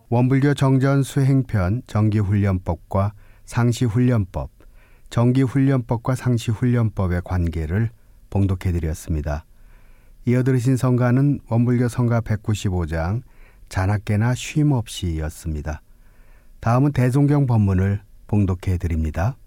원불교 정전 수행편 정기훈련법과 상시훈련법, 정기훈련법과 상시훈련법의 관계를 봉독해드렸습니다. 이어 들으신 성가는 원불교 성가 195장 자나깨나 쉼없이였습니다. 다음은 대종경 법문을 봉독해드립니다.